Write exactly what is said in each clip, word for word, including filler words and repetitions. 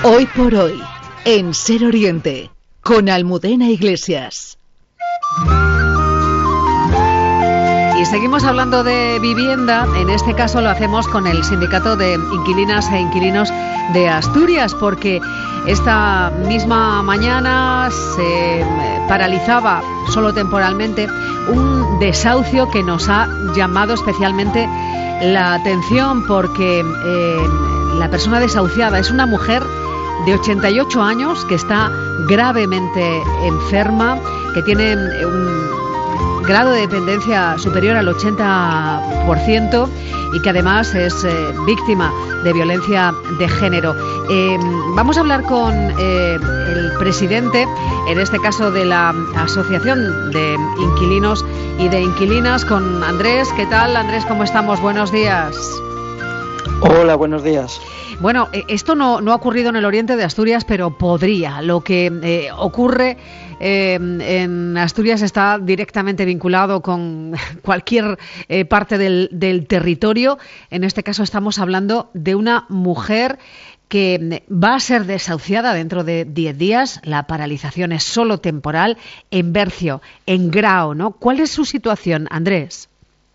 Hoy por hoy, en Ser Oriente, con Almudena Iglesias. Y seguimos hablando de vivienda. En este caso lo hacemos con el Sindicato de Inquilinas e Inquilinos de Asturias, porque esta misma mañana se paralizaba solo temporalmente un desahucio que nos ha llamado especialmente la atención, porque eh, la persona desahuciada es una mujer de ochenta y ocho años que está gravemente enferma, que tiene un grado de dependencia superior al ochenta por ciento y que además es eh, víctima de violencia de género. Eh, vamos a hablar con eh, el presidente, en este caso de la Asociación de Inquilinos y de Inquilinas, con Andrés. ¿Qué tal, Andrés? ¿Cómo estamos? Buenos días. Hola, buenos días. Bueno, esto no, no ha ocurrido en el oriente de Asturias, pero podría. Lo que eh, ocurre eh, en Asturias está directamente vinculado con cualquier eh, parte del, del territorio. En este caso estamos hablando de una mujer que va a ser desahuciada dentro de diez días. La paralización es solo temporal en Bercio, en Grao, ¿no? ¿Cuál es su situación, Andrés?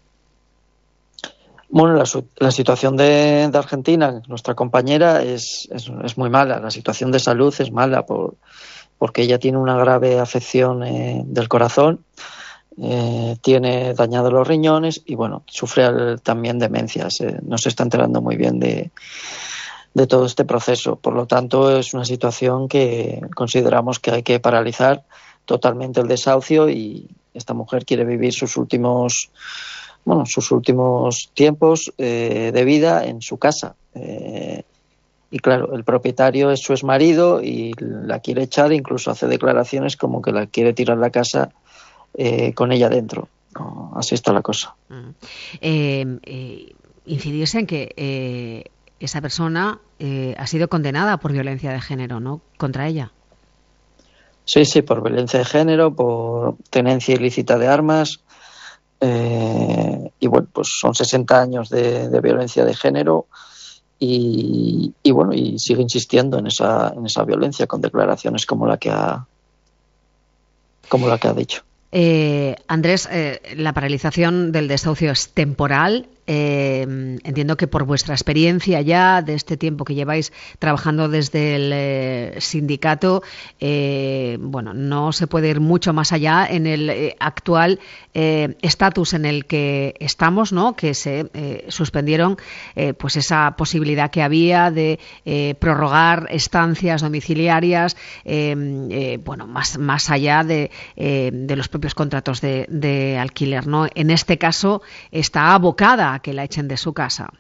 Bueno, la, la situación de, de Argentina, nuestra compañera, es, es, es muy mala. La situación de salud es mala por, porque ella tiene una grave afección eh, del corazón, eh, tiene dañados los riñones y, bueno, sufre al, también demencias. Eh, no se está enterando muy bien de, de todo este proceso. Por lo tanto, es una situación que consideramos que hay que paralizar totalmente el desahucio y esta mujer quiere vivir sus últimos... bueno, sus últimos tiempos eh, de vida en su casa. Eh, y claro, el propietario es su exmarido y la quiere echar, incluso hace declaraciones como que la quiere tirar la casa eh, con ella dentro. No, así está la cosa. Mm. Eh, eh, incidirse en que eh, esa persona eh, ha sido condenada por violencia de género, ¿no?, contra ella. Sí, sí, por violencia de género, por tenencia ilícita de armas. Eh, y bueno, pues son sesenta años de, de violencia de género y, y bueno, y sigue insistiendo en esa en esa violencia con declaraciones como la que ha como la que ha dicho. Eh, Andrés, eh, la paralización del desahucio es temporal. Eh, entiendo que por vuestra experiencia ya de este tiempo que lleváis trabajando desde el eh, sindicato, eh, bueno, no se puede ir mucho más allá en el eh, actual estatus eh, en el que estamos, ¿no? Que se eh, suspendieron eh, pues esa posibilidad que había de eh, prorrogar estancias domiciliarias, eh, eh, bueno, más más allá de, eh, de los propios contratos de, de alquiler, ¿no? En este caso está abocada a que la echen de su casa.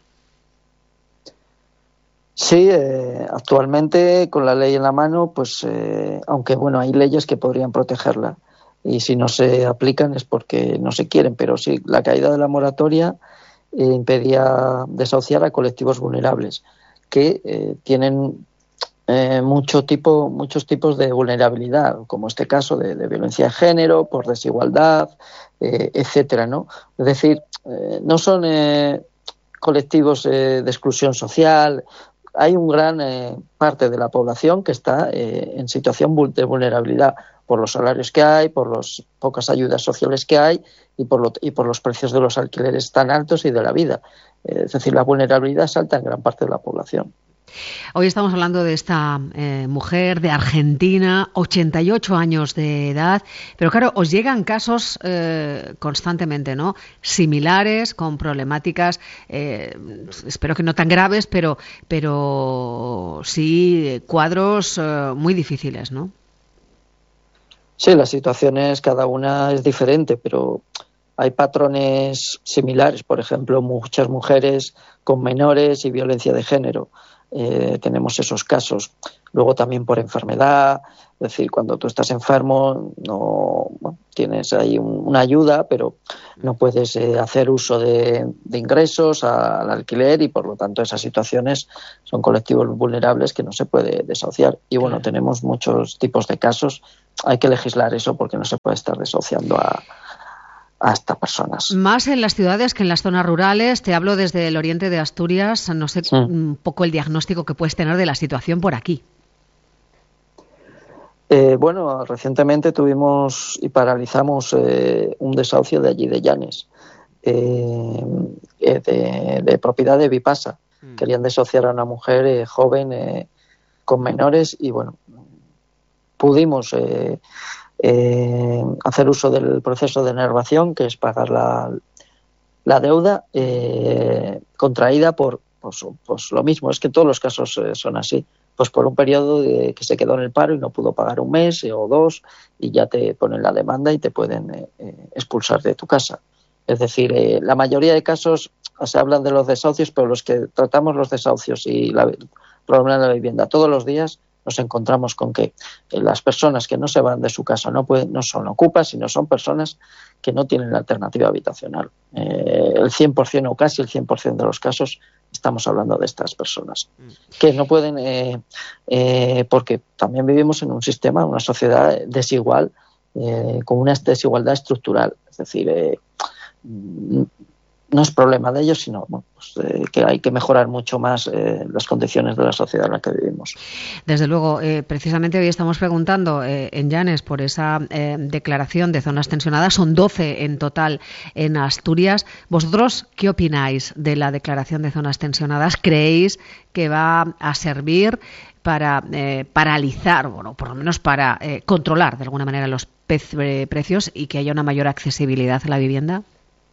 Sí, eh, actualmente con la ley en la mano, pues eh, aunque bueno, hay leyes que podrían protegerla y si no se aplican es porque no se quieren, pero sí, la caída de la moratoria eh, impedía desahuciar a colectivos vulnerables que eh, tienen eh, mucho tipo, muchos tipos de vulnerabilidad, como este caso de, de violencia de género, por desigualdad, eh, etcétera, ¿no? Es decir, eh, no son eh, colectivos eh, de exclusión social. Hay un gran eh, parte de la población que está eh, en situación de vulnerabilidad por los salarios que hay, por las pocas ayudas sociales que hay y por, lo, y por los precios de los alquileres tan altos y de la vida. Eh, es decir, la vulnerabilidad salta en gran parte de la población. Hoy estamos hablando de esta eh, mujer de Argentina, ochenta y ocho años de edad, pero claro, os llegan casos eh, constantemente, ¿no?, similares, con problemáticas, eh, espero que no tan graves, pero, pero sí cuadros eh, muy difíciles, ¿no? Sí, las situaciones, cada una es diferente, pero hay patrones similares. Por ejemplo, muchas mujeres con menores y violencia de género. Eh, tenemos esos casos. Luego también por enfermedad, es decir, cuando tú estás enfermo no bueno, tienes ahí un, una ayuda, pero no puedes eh, hacer uso de, de ingresos a, al alquiler y por lo tanto esas situaciones son colectivos vulnerables que no se puede desahuciar. Y bueno, claro, tenemos muchos tipos de casos. Hay que legislar eso porque no se puede estar desahuciando a a estas personas. Más en las ciudades que en las zonas rurales. Te hablo desde el oriente de Asturias. No sé sí. un poco el diagnóstico que puedes tener de la situación por aquí. Eh, bueno, recientemente tuvimos y paralizamos eh, un desahucio de allí de Llanes, eh, de, de propiedad de Vipasa. Mm. Querían desahuciar a una mujer eh, joven eh, con menores y bueno, pudimos eh, eh, hacer uso del proceso de enervación, que es pagar la, la deuda eh, contraída por pues, pues lo mismo, es que todos los casos eh, son así. Pues por un periodo de, que se quedó en el paro y no pudo pagar un mes eh, o dos y ya te ponen la demanda y te pueden eh, eh, expulsar de tu casa. Es decir, eh, la mayoría de casos se hablan de los desahucios, pero los que tratamos los desahucios y la, el problema de la vivienda todos los días nos encontramos con que eh, las personas que no se van de su casa no pueden, no son ocupas, sino son personas que no tienen alternativa habitacional. Eh, el cien por ciento o casi el cien por ciento de los casos estamos hablando de estas personas que no pueden, eh, eh, porque también vivimos en un sistema, una sociedad desigual, eh, con una desigualdad estructural. Es decir, eh, no es problema de ellos, sino bueno, pues, eh, que hay que mejorar mucho más eh, las condiciones de la sociedad en la que vivimos. Desde luego, eh, precisamente hoy estamos preguntando eh, en Llanes por esa eh, declaración de zonas tensionadas. Son doce en total en Asturias. ¿Vosotros qué opináis de la declaración de zonas tensionadas? ¿Creéis que va a servir para eh, paralizar, bueno, por lo menos para eh, controlar de alguna manera los pe- precios y que haya una mayor accesibilidad a la vivienda?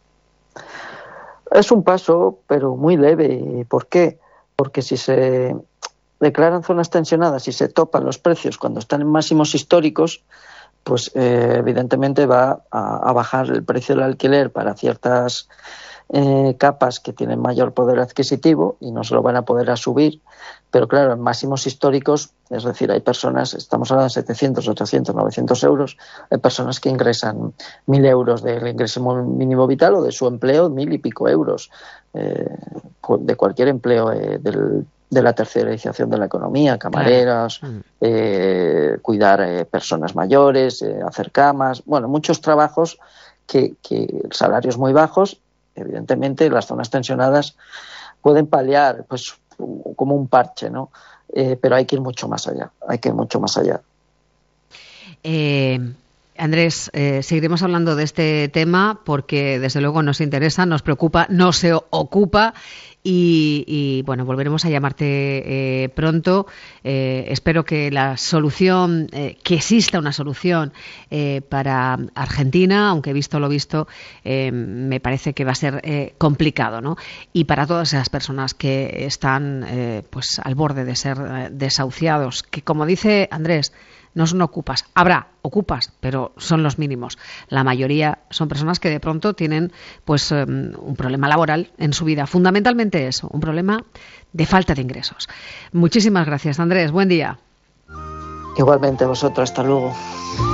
Es un paso, pero muy leve. ¿Por qué? Porque si se declaran zonas tensionadas y se topan los precios cuando están en máximos históricos, pues eh, evidentemente va a, a bajar el precio del alquiler para ciertas eh, capas que tienen mayor poder adquisitivo y no se lo van a poder a subir. Pero claro, en máximos históricos, es decir, hay personas, estamos hablando de setecientos, ochocientos, novecientos euros, hay personas que ingresan mil euros del ingreso mínimo vital o de su empleo, mil y pico euros, eh, de cualquier empleo eh, del, de la tercerización de la economía, camareras, claro. eh, cuidar eh, personas mayores, eh, hacer camas, bueno, muchos trabajos que, que salarios muy bajos, evidentemente las zonas tensionadas pueden paliar, pues como un parche, ¿no? Eh, pero hay que ir mucho más allá, hay que ir mucho más allá. Eh, Andrés, eh, seguiremos hablando de este tema porque desde luego nos interesa, nos preocupa, nos se ocupa y, y bueno, volveremos a llamarte eh, pronto. Eh, espero que la solución, eh, que exista una solución eh, para Argentina, aunque visto lo visto, eh, me parece que va a ser eh, complicado, ¿no? Y para todas esas personas que están eh, pues al borde de ser eh, desahuciados, que como dice Andrés, no son ocupas. Habrá ocupas, pero son los mínimos. La mayoría son personas que de pronto tienen pues um, un problema laboral en su vida. Fundamentalmente eso, un problema de falta de ingresos. Muchísimas gracias, Andrés. Buen día. Igualmente a vosotros. Hasta luego.